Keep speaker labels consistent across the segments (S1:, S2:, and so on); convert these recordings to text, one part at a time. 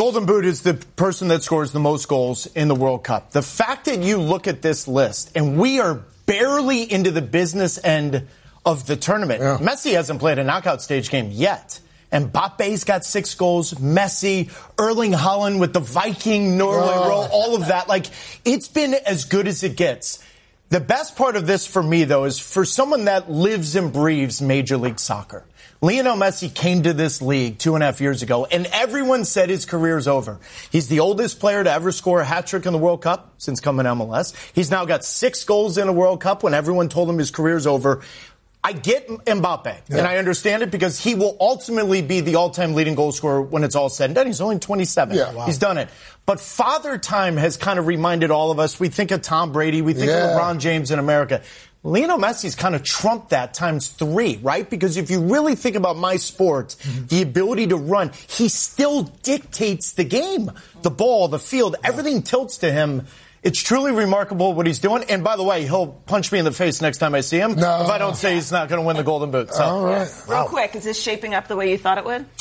S1: Golden Boot is the person that scores the most goals in the World Cup. The fact that you look at this list, and we are barely into the business end of the tournament. Yeah. Messi hasn't played a knockout stage game yet. Mbappe's got 6 goals. Messi, Erling Haaland with the Viking Norway roll, all of that. Like, it's been as good as it gets. The best part of this for me, though, is for someone that lives and breathes Major League Soccer. Lionel Messi came to this league 2.5 years ago, and everyone said his career's over. He's the oldest player to ever score a hat-trick in the World Cup since coming to MLS. He's now got 6 goals in a World Cup when everyone told him his career's over. I get Mbappe, and I understand it because he will ultimately be the all-time leading goal scorer when it's all said and done. He's only 27. Yeah, wow. He's done it. But Father Time has kind of reminded all of us, we think of Tom Brady, we think of LeBron James in America. Lionel Messi's kind of trumped that times 3, right? Because if you really think about my sport, the ability to run, he still dictates the game. The ball, the field, everything tilts to him. It's truly remarkable what he's doing. And by the way, he'll punch me in the face next time I see him if I don't say he's not going to win the Golden Boot. So.
S2: All right. Real quick, is this shaping up the way you thought it would?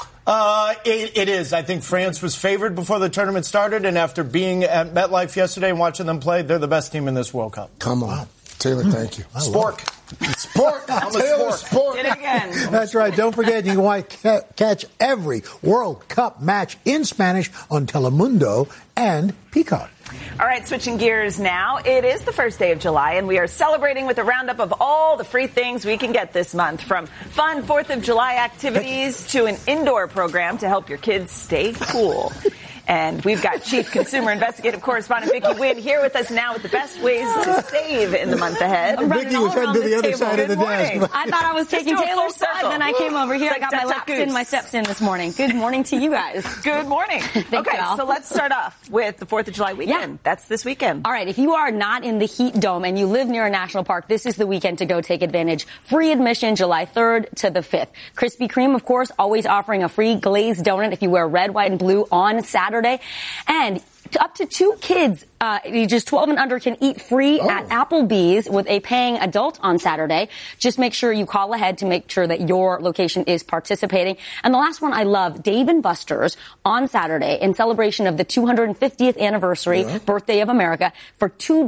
S1: It is. I think France was favored before the tournament started. And after being at MetLife yesterday and watching them play, they're the best team in this World Cup.
S3: Come on. Taylor, thank you.
S1: Spork.
S3: Sport. Taylor Sport.
S2: Did it again.
S4: That's right. Don't forget, you can catch every World Cup match in Spanish on Telemundo and Peacock.
S2: All right, switching gears now. It is the first day of July, and we are celebrating with a roundup of all the free things we can get this month, from fun 4th of July activities to an indoor program to help your kids stay cool. And we've got Chief Consumer Investigative Correspondent Vicki Wynn here with us now with the best ways to save in the month ahead.
S4: Vicki was heading to the other side of the desk.
S5: I thought I was taking Taylor's side, then I came over here. I got my laps in, my steps in this morning. Good morning to you guys.
S2: Good morning. Okay, so let's start off with the 4th of July weekend. Yeah. That's this weekend.
S5: All right, if you are not in the Heat Dome and you live near a national park, this is the weekend to go take advantage. Free admission July 3rd to the 5th. Krispy Kreme, of course, always offering a free glazed donut if you wear red, white, and blue on Saturday. And up to 2 kids, ages 12 and under, can eat free at Applebee's with a paying adult on Saturday. Just make sure you call ahead to make sure that your location is participating. And the last one I love, Dave & Buster's on Saturday in celebration of the 250th anniversary birthday of America. For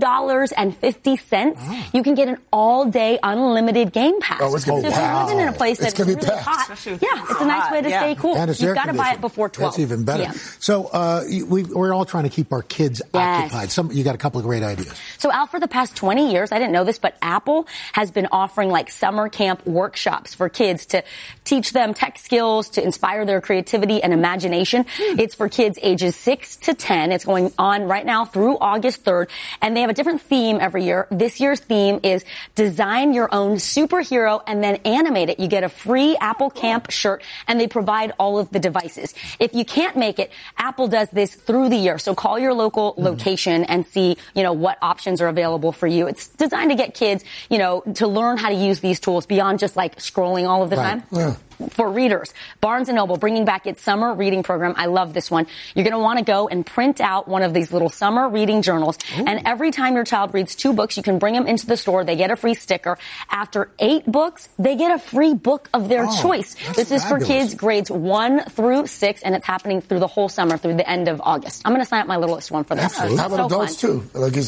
S5: $2.50, you can get an all-day unlimited game pass.
S3: Oh, it's going to be packed.
S5: If you're living in a place that's really hot, it's a nice way to stay cool. You've got to buy it before 12.
S4: That's even better. Yeah. So we're all trying to keep our kids occupied. You got a couple of great ideas.
S5: So, Al, for the past 20 years, I didn't know this, but Apple has been offering like summer camp workshops for kids to teach them tech skills, to inspire their creativity and imagination. It's for kids ages 6 to 10. It's going on right now through August 3rd, and they have a different theme every year. This year's theme is design your own superhero and then animate it. You get a free Apple Camp shirt, and they provide all of the devices. If you can't make it, Apple does this through the year. So call your local location and see, what options are available for you. It's designed to get kids, to learn how to use these tools beyond just like scrolling all of the time. Yeah. For readers, Barnes & Noble bringing back its summer reading program. I love this one. You're going to want to go and print out one of these little summer reading journals. And every time your child reads 2 books, you can bring them into the store. They get a free sticker. After 8 books, they get a free book of their choice. This is for kids grades 1 through 6, and it's happening through the whole summer, through the end of August. I'm going to sign up my littlest one for this.
S3: Absolutely. How about adults too?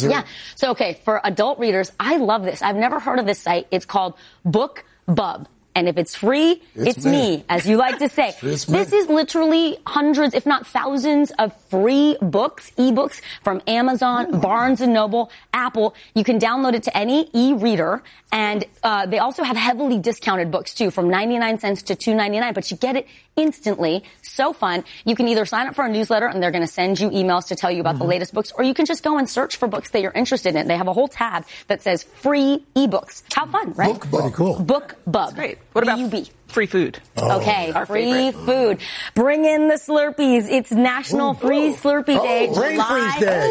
S5: So, for adult readers, I love this. I've never heard of this site. It's called BookBub. And if it's free, it's me, as you like to say. This is literally hundreds, if not thousands, of free books, ebooks from Amazon, Barnes & Noble, Apple. You can download it to any e-reader. And they also have heavily discounted books, too, from 99 cents to $2.99. But you get it instantly. So fun. You can either sign up for a newsletter, and they're going to send you emails to tell you about the latest books, or you can just go and search for books that you're interested in. They have a whole tab that says free ebooks. How fun, right?
S4: Very cool.
S5: BookBub.
S2: Great. What about free food?
S5: Okay, free food. Bring in the Slurpees. It's National Free Slurpee Day, July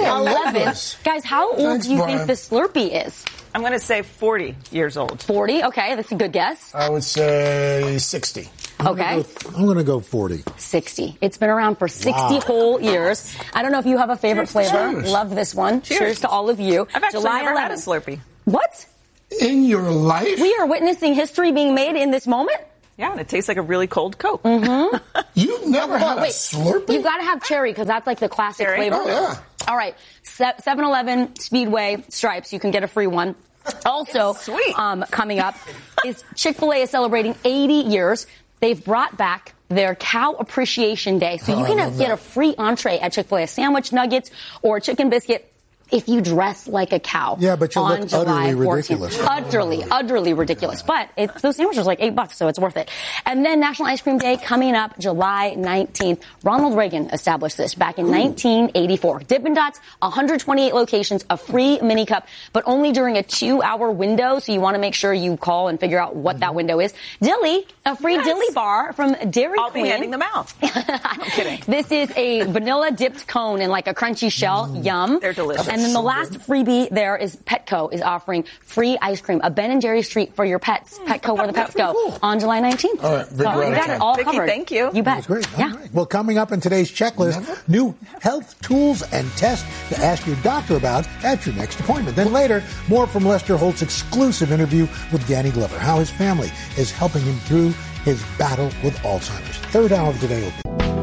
S5: 11th. Guys, how old do you think the Slurpee is?
S2: I'm going to say 40 years old.
S5: 40? Okay, that's a good guess.
S3: I would say 60.
S5: Okay.
S4: I'm going to go 40.
S5: 60. It's been around for 60 whole years. I don't know if you have a favorite flavor.
S3: Cheers.
S5: Love this one. Cheers to all of you.
S2: I've actually
S5: July
S2: never
S5: 11th.
S2: had a Slurpee.
S5: What?
S3: In your life?
S5: We are witnessing history being made in this moment?
S2: Yeah, and it tastes like a really cold Coke.
S3: You've never had a Slurpee?
S5: You got to have cherry because that's like the classic flavor.
S3: Oh, yeah.
S5: All right. 7-Eleven Speedway Stripes. You can get a free one. Also, coming up is Chick-fil-A is celebrating 80 years. They've brought back their Cow Appreciation Day. So you can get a free entree at Chick-fil-A, a sandwich, nuggets, or a chicken biscuit if you dress like a cow.
S4: Yeah, but you
S5: on
S4: look
S5: July
S4: utterly
S5: 14th.
S4: ridiculous.
S5: Utterly ridiculous. But those sandwiches are like $8, so it's worth it. And then National Ice Cream Day coming up July 19th. Ronald Reagan established this back in 1984. Dippin' Dots, 128 locations, a free mini cup, but only during a 2-hour window. So you want to make sure you call and figure out what that window is. Dilly, a free Dilly bar from Dairy
S2: I'll
S5: Queen.
S2: be handing them out. I'm kidding.
S5: This is a vanilla dipped cone in like a crunchy shell. Yum.
S2: They're delicious.
S5: And then the last freebie there is Petco is offering free ice cream, a Ben & Jerry's treat for your pets. Petco, where the pets go, on July 19th.
S3: All right, Vic,
S5: so you got it all
S2: Vicky,
S5: covered.
S2: thank you.
S5: You bet.
S4: That's great.
S5: Yeah.
S4: All right. Well, coming up in today's checklist, new health tools and tests to ask your doctor about at your next appointment. Then later, more from Lester Holt's exclusive interview with Danny Glover, how his family is helping him through his battle with Alzheimer's. Third hour of Today will be.